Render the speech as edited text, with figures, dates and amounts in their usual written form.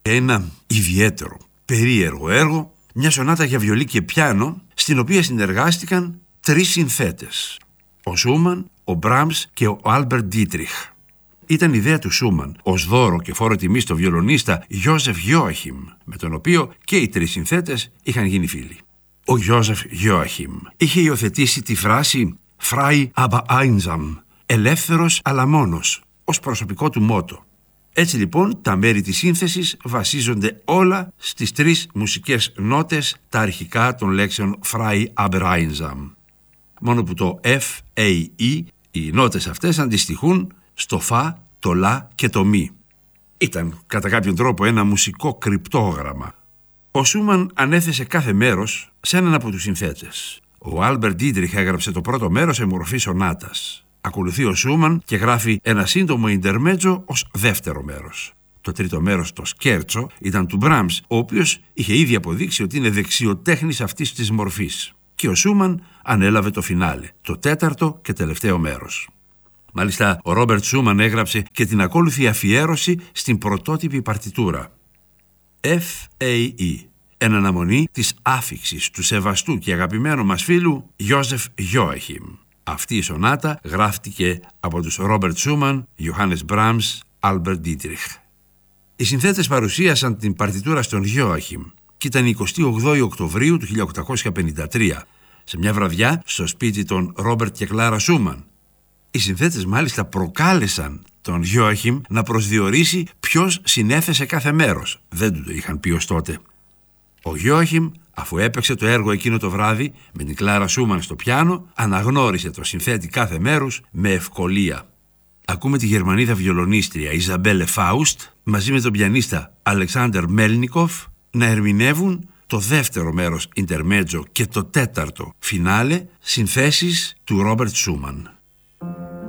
Ένα ιδιαίτερο, περίεργο έργο, μια σονάτα για βιολί και πιάνο, στην οποία συνεργάστηκαν 3 συνθέτες. Ο Σούμαν, ο Μπράμς και ο Άλμπερτ Ντίτριχ. Ήταν ιδέα του Σούμαν ως δώρο και φόρο τιμή στο βιολονίστα Γιώζεφ Γιόαχιμ, με τον οποίο και οι 3 συνθέτες είχαν γίνει φίλοι. Ο Γιώζεφ Γιόαχιμ είχε υιοθετήσει τη φράση «Frei aber einsam», ελεύθερος αλλά μόνος, ως προσωπικό του μότο. Έτσι λοιπόν τα μέρη της σύνθεσης βασίζονται όλα στις 3 μουσικές νότες, τα αρχικά των λέξεων «Frei aber einsam». Μόνο που το F, A, E, οι νότες αυτές αντιστοιχούν στο Φα, το Λα και το Μι. Ήταν κατά κάποιον τρόπο ένα μουσικό κρυπτόγραμμα. Ο Σούμαν ανέθεσε κάθε μέρος σε έναν από τους συνθέτες. Ο Άλμπερτ Ντίτριχ έγραψε το πρώτο μέρος σε μορφή σονάτας. Ακολουθεί ο Σούμαν και γράφει ένα σύντομο ιντερμέτζο ως δεύτερο μέρος. Το τρίτο μέρος, το σκέρτσο, ήταν του Μπράμς, ο οποίος είχε ήδη αποδείξει ότι είναι δεξιοτέχνης αυτής της μορφής. Και ο Σούμαν ανέλαβε το φινάλε, το τέταρτο και τελευταίο μέρος. Μάλιστα, ο Ρόμπερτ Σούμαν έγραψε και την ακόλουθη αφιέρωση στην πρωτότυπη παρτιτούρα. F.A.E. Εν αναμονή της άφιξης του σεβαστού και αγαπημένου μας φίλου Γιώζεφ Γιόαχιμ. Αυτή η σονάτα γράφτηκε από τους Ρόμπερτ Σούμαν, Ιωάννης Μπράμς, Άλμπερτ Ντίτριχ. Οι συνθέτες παρουσίασαν την παρτιτούρα στον Γιόαχιμ και ήταν 28 Οκτωβρίου του 1853, σε μια βραδιά στο σπίτι των Ρόμπερτ και Κλάρα Σούμαν. Οι συνθέτες μάλιστα προκάλεσαν τον Γιόαχιμ να προσδιορίσει ποιος συνέθεσε κάθε μέρος. Δεν του το είχαν πει ως τότε. Ο Γιόαχιμ, αφού έπαιξε το έργο εκείνο το βράδυ με την Κλάρα Σούμαν στο πιάνο, αναγνώρισε το συνθέτη κάθε μέρους με ευκολία. Ακούμε τη Γερμανίδα βιολονίστρια Ιζαμπέλε Φάουστ μαζί με τον πιανίστα Αλεξάντερ Μέλνικοφ να ερμηνεύουν το δεύτερο μέρος Ιντερμέτζο και το τέταρτο φινάλε συνθέσεις του Ρόμπερτ Σούμαν.